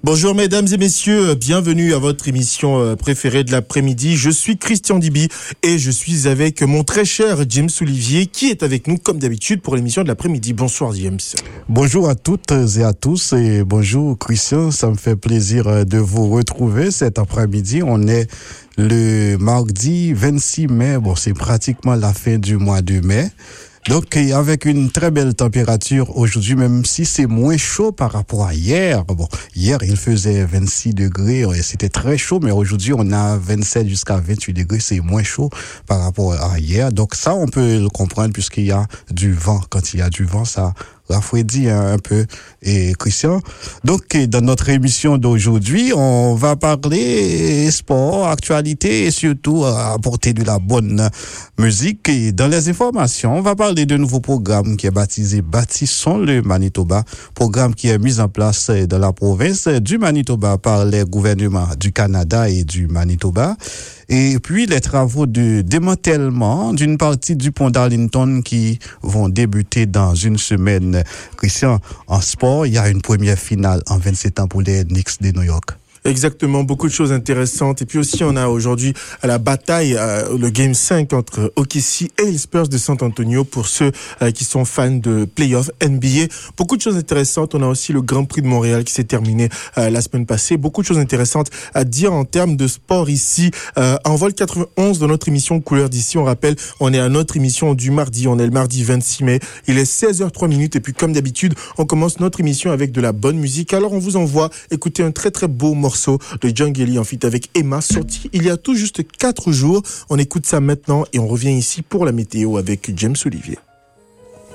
Bonjour mesdames et messieurs, bienvenue à votre émission préférée de l'après-midi. Je suis Christian Dibi et je suis avec mon très cher James Olivier qui est avec nous comme d'habitude pour l'émission de l'après-midi. Bonsoir James. Bonjour à toutes et à tous et bonjour Christian, ça me fait plaisir de vous retrouver cet après-midi. On est le mardi 26 mai, c'est pratiquement la fin du mois de mai. Donc, avec une très belle température aujourd'hui, même si c'est moins chaud par rapport à hier. Hier, il faisait 26 degrés, c'était très chaud, mais aujourd'hui, on a 27 jusqu'à 28 degrés, c'est moins chaud par rapport à hier. Donc, ça, on peut le comprendre puisqu'il y a du vent. Quand il y a du vent, ça rafraîchit un peu. Et Christian, donc dans notre émission d'aujourd'hui, on va parler sport, actualité et surtout apporter de la bonne musique. Et dans les informations, on va parler d'un nouveau programme qui est baptisé Bâtissons le Manitoba, programme qui est mis en place dans la province du Manitoba par les gouvernements du Canada et du Manitoba. Et puis les travaux de démantèlement d'une partie du pont d'Arlington qui vont débuter dans une semaine. Christian, en sport, il y a une première finale en 27 ans pour les Knicks de New York. Exactement, beaucoup de choses intéressantes. Et puis aussi, on a aujourd'hui la bataille, le Game 5 entre OKC et les Spurs de San Antonio pour ceux qui sont fans de playoff NBA. Beaucoup de choses intéressantes. On a aussi le Grand Prix de Montréal qui s'est terminé la semaine passée. Beaucoup de choses intéressantes à dire en termes de sport ici. En vol 91 de notre émission Couleur d'ici, on rappelle, on est à notre émission du mardi. On est le mardi 26 mai. Il est 16h03 et puis comme d'habitude, on commence notre émission avec de la bonne musique. Alors on vous envoie écouter un très très beau morceau de Djangeli en feat avec Emma, sorti il y a tout juste 4 jours. On écoute ça maintenant et on revient ici pour la météo avec James Olivier.